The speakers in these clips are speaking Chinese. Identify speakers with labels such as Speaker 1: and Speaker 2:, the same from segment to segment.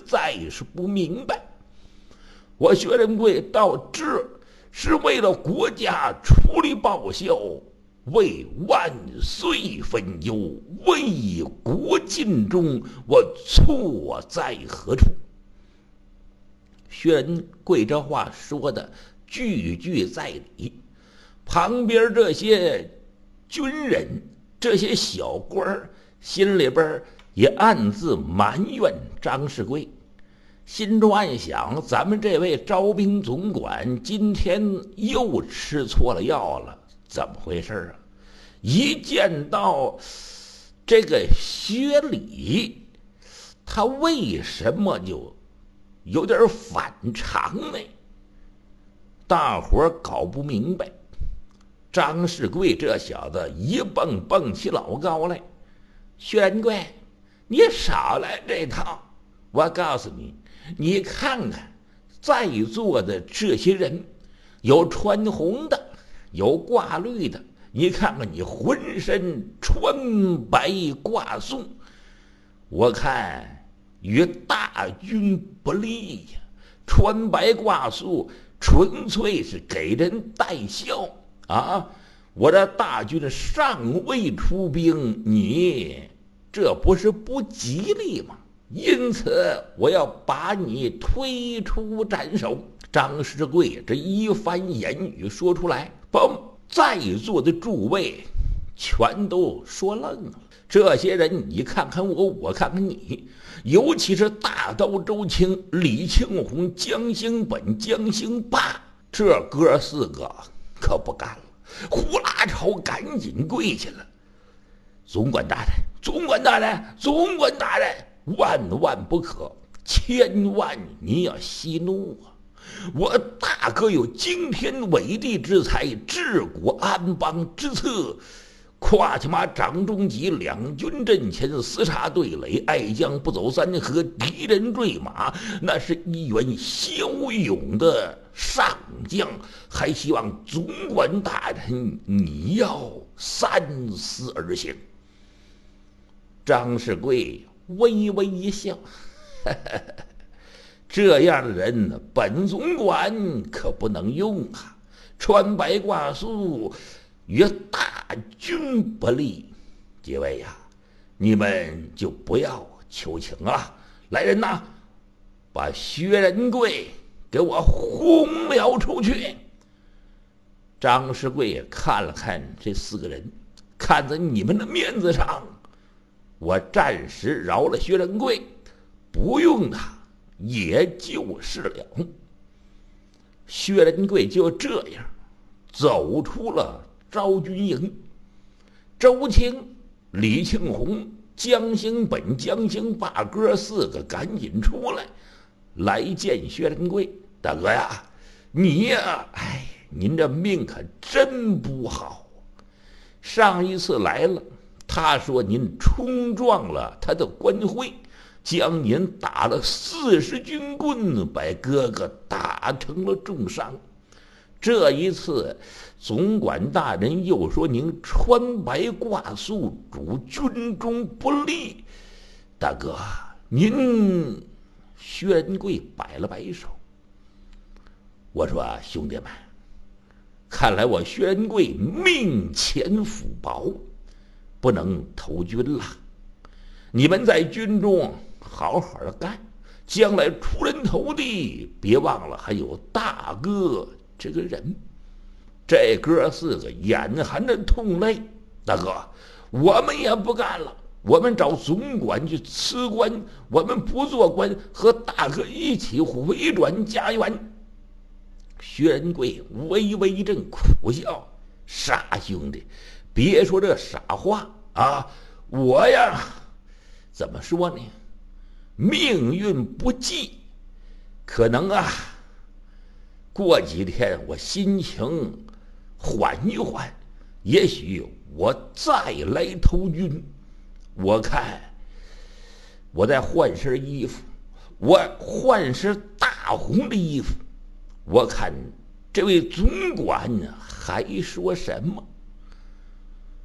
Speaker 1: 在是不明白。我薛仁贵到这是为了国家出力报效，为万岁分忧，为国尽忠，我错在何处？薛仁贵这话说的句句在理，旁边这些军人、这些小官心里边也暗自埋怨张世贵，心中暗想：咱们这位招兵总管今天又吃错了药了，怎么回事啊？一见到这个薛礼，他为什么就有点反常呢？大伙搞不明白。张世贵这小子一蹦起老高来，薛仁贵，你少来这套！我告诉你，你看看在座的这些人，有穿红的，有挂绿的，你看看你浑身穿白挂素，我看与大军不利呀！穿白挂素纯粹是给人带笑啊！我这大军尚未出兵，你这不是不吉利吗？因此我要把你推出斩首。张世贵这一番言语说出来，把在座的诸位全都说愣了。这些人你看看我，我看看你，尤其是大刀周青、李庆红、江兴本、江兴霸，这哥四个可不干了，呼啦朝赶紧跪下了。总管大人，总管大人，总管大人，万万不可，千万你要息怒啊！我大哥有惊天伟地之才，治国安邦之策，跨骑马掌中戟，两军阵前厮杀对垒，爱将不走三河，敌人坠马，那是一员骁勇的上将，还希望总管大人你要三思而行。张世贵微微一笑，呵呵，这样的人本总管可不能用啊！穿白挂素与大军不利，几位呀，你们就不要求情了。来人呐，把薛仁贵给我轰了出去！张世贵看了看这四个人，看在你们的面子上，我暂时饶了薛仁贵，不用他也就是了。薛仁贵就这样走出了昭军营，周青、李庆红、江兴本、江兴霸哥四个赶紧出来，来见薛仁贵。大哥呀，你呀，哎，您这命可真不好。上一次来了，他说您冲撞了他的官会，将您打了40军棍，把哥哥打成了重伤。这一次总管大人又说您穿白挂素，主军中不利。大哥，您……薛仁贵摆了摆手，我说兄弟们，看来我薛仁贵命浅福薄，不能投军了。你们在军中好好的干，将来出人头地，别忘了还有大哥这个人。这哥四个眼含着痛泪，大哥，我们也不干了，我们找总管去辞官，我们不做官，和大哥一起回转家园。薛仁贵微微一阵苦笑，傻兄弟，别说这傻话啊！我呀，怎么说呢？命运不济，可能啊，过几天我心情缓一缓，也许我再来投军。我看我再换身衣服，我换身大红的衣服，我看这位总管还说什么。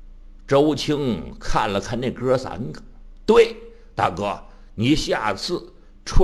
Speaker 1: 周青看了看那哥三个，对，大哥，你下次